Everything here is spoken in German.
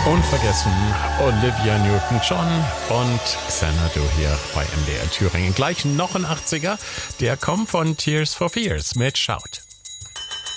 Unvergessen Olivia Newton-John und Xanadu hier bei MDR Thüringen. Gleich noch ein 80er, der kommt von Tears for Fears mit Shout.